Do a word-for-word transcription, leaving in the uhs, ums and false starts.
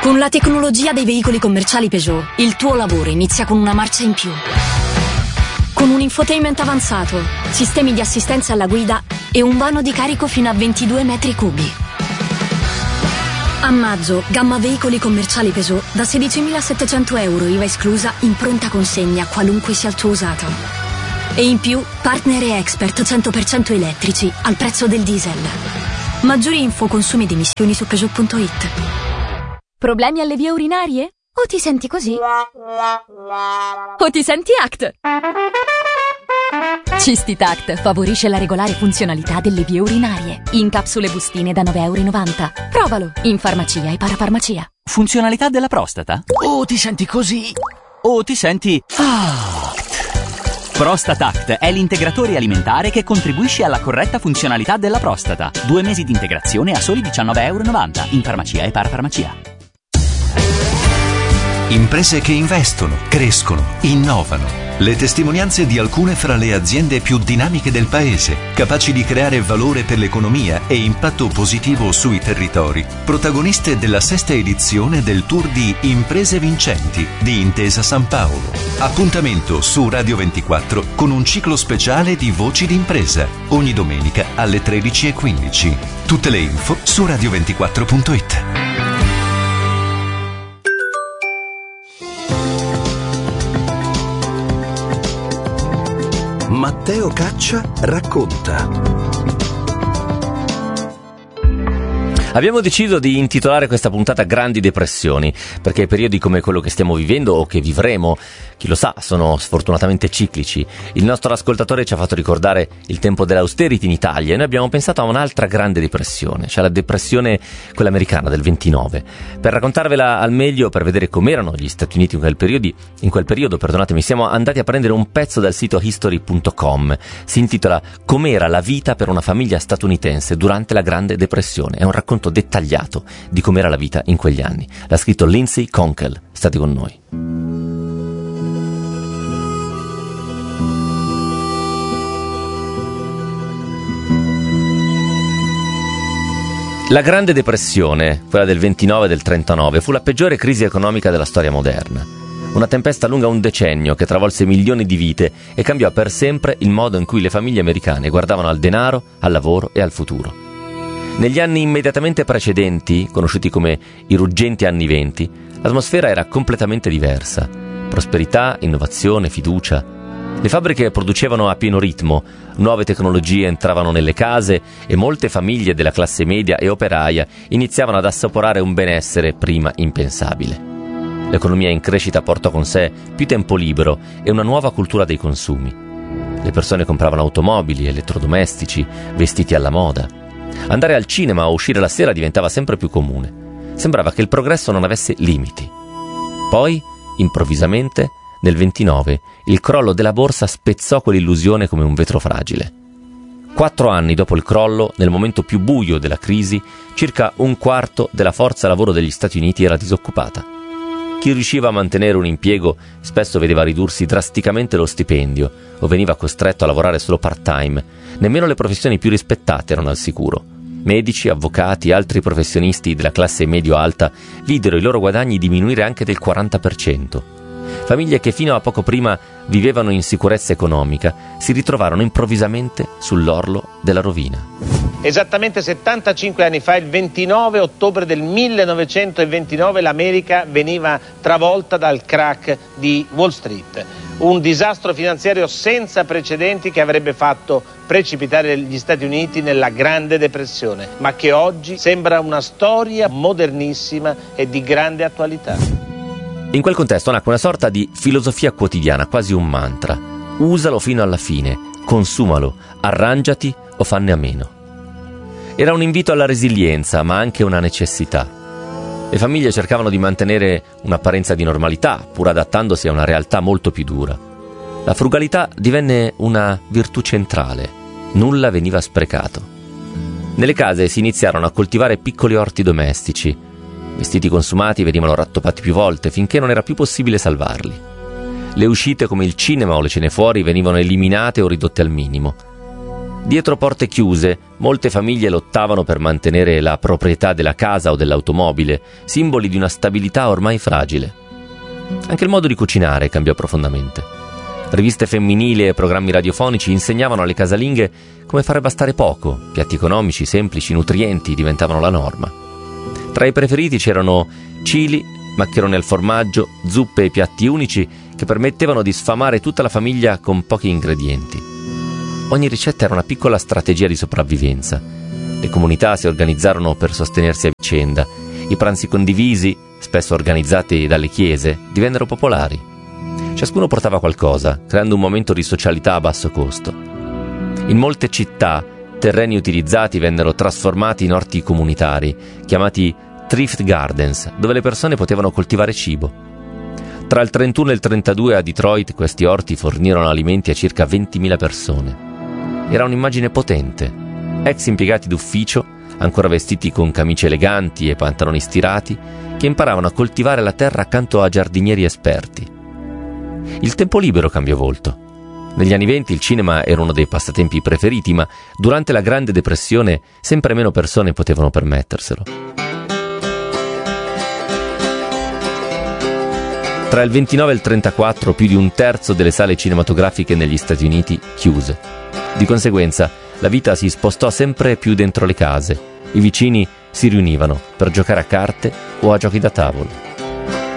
Con la tecnologia dei veicoli commerciali Peugeot, il tuo lavoro inizia con una marcia in più. Con un infotainment avanzato, sistemi di assistenza alla guida e un vano di carico fino a ventidue metri cubi. A maggio, gamma veicoli commerciali Peugeot da sedicimilasettecento euro I V A esclusa in pronta consegna qualunque sia il tuo usato. E in più, partner e expert cento per cento elettrici al prezzo del diesel. Maggiori info, consumi ed emissioni su Peugeot punto it. Problemi alle vie urinarie? O ti senti così? O ti senti A C T? Cistitact favorisce la regolare funzionalità delle vie urinarie. In capsule bustine da nove e novanta euro. Provalo in farmacia e parafarmacia. Funzionalità della prostata? O ti senti così? O ti senti A C T? ProstataCT è l'integratore alimentare che contribuisce alla corretta funzionalità della prostata. Due mesi di integrazione a soli diciannove e novanta euro in farmacia e parafarmacia. Imprese che investono, crescono, innovano. Le testimonianze di alcune fra le aziende più dinamiche del paese, capaci di creare valore per l'economia e impatto positivo sui territori. Protagoniste della sesta edizione del tour di Imprese Vincenti di Intesa San Paolo. Appuntamento su Radio ventiquattro con un ciclo speciale di Voci d'impresa, ogni domenica alle tredici e quindici. Tutte le info su radio ventiquattro punto it. Matteo Caccia racconta. Abbiamo deciso di intitolare questa puntata Grandi Depressioni, perché periodi come quello che stiamo vivendo o che vivremo, chi lo sa, sono sfortunatamente ciclici. Il nostro ascoltatore ci ha fatto ricordare il tempo dell'austerity in Italia e noi abbiamo pensato a un'altra grande depressione, cioè la depressione quella americana del ventinove. Per raccontarvela al meglio, per vedere com'erano gli Stati Uniti in quel periodo, in quel periodo, perdonatemi, siamo andati a prendere un pezzo dal sito history punto com. Si intitola Com'era la vita per una famiglia statunitense durante la Grande Depressione. È un racconto dettagliato di com'era la vita in quegli anni. L'ha scritto Lindsay Konkel. State con noi. La Grande Depressione, quella del ventinove e del trentanove, fu la peggiore crisi economica della storia moderna. Una tempesta lunga un decennio che travolse milioni di vite e cambiò per sempre il modo in cui le famiglie americane guardavano al denaro, al lavoro e al futuro. Negli anni immediatamente precedenti, conosciuti come i ruggenti anni venti, l'atmosfera era completamente diversa. Prosperità, innovazione, fiducia. Le fabbriche producevano a pieno ritmo, nuove tecnologie entravano nelle case e molte famiglie della classe media e operaia iniziavano ad assaporare un benessere prima impensabile. L'economia in crescita portò con sé più tempo libero e una nuova cultura dei consumi. Le persone compravano automobili, elettrodomestici, vestiti alla moda. Andare al cinema o uscire la sera diventava sempre più comune. Sembrava che il progresso non avesse limiti. Poi, improvvisamente, nel ventinove, il crollo della borsa spezzò quell'illusione come un vetro fragile. Quattro anni dopo il crollo, nel momento più buio della crisi, circa un quarto della forza lavoro degli Stati Uniti era disoccupata. Chi riusciva a mantenere un impiego spesso vedeva ridursi drasticamente lo stipendio o veniva costretto a lavorare solo part-time. Nemmeno le professioni più rispettate erano al sicuro. Medici, avvocati e altri professionisti della classe medio-alta videro i loro guadagni diminuire anche del quaranta per cento. Famiglie che fino a poco prima vivevano in sicurezza economica si ritrovarono improvvisamente sull'orlo della rovina. Esattamente settantacinque anni fa, il ventinove ottobre del millenovecentoventinove, l'America veniva travolta dal crack di Wall Street. Un disastro finanziario senza precedenti che avrebbe fatto precipitare gli Stati Uniti nella Grande Depressione, ma che oggi sembra una storia modernissima e di grande attualità. In quel contesto nacque una sorta di filosofia quotidiana, quasi un mantra. Usalo fino alla fine, consumalo, arrangiati o fanne a meno. Era un invito alla resilienza, ma anche una necessità. Le famiglie cercavano di mantenere un'apparenza di normalità, pur adattandosi a una realtà molto più dura. La frugalità divenne una virtù centrale. Nulla veniva sprecato. Nelle case si iniziarono a coltivare piccoli orti domestici. Vestiti consumati venivano rattoppati più volte finché non era più possibile salvarli. Le uscite come il cinema o le cene fuori venivano eliminate o ridotte al minimo. Dietro porte chiuse, molte famiglie lottavano per mantenere la proprietà della casa o dell'automobile, simboli di una stabilità ormai fragile. Anche il modo di cucinare cambiò profondamente. Riviste femminili e programmi radiofonici insegnavano alle casalinghe come fare bastare poco, piatti economici, semplici, nutrienti diventavano la norma. Tra i preferiti c'erano chili, maccheroni al formaggio, zuppe e piatti unici che permettevano di sfamare tutta la famiglia con pochi ingredienti. Ogni ricetta era una piccola strategia di sopravvivenza. Le comunità si organizzarono per sostenersi a vicenda. I pranzi condivisi, spesso organizzati dalle chiese, divennero popolari. Ciascuno portava qualcosa, creando un momento di socialità a basso costo. In molte città, terreni utilizzati vennero trasformati in orti comunitari, chiamati thrift gardens, dove le persone potevano coltivare cibo. Tra il trentuno e il trentadue a Detroit questi orti fornirono alimenti a circa ventimila persone. Era un'immagine potente. Ex impiegati d'ufficio, ancora vestiti con camicie eleganti e pantaloni stirati, che imparavano a coltivare la terra accanto a giardinieri esperti. Il tempo libero cambiò volto. Negli anni venti il cinema era uno dei passatempi preferiti, ma durante la Grande Depressione sempre meno persone potevano permetterselo. Tra il ventinove e il trentaquattro più di un terzo delle sale cinematografiche negli Stati Uniti chiuse. Di conseguenza, la vita si spostò sempre più dentro le case. I vicini si riunivano per giocare a carte o a giochi da tavolo.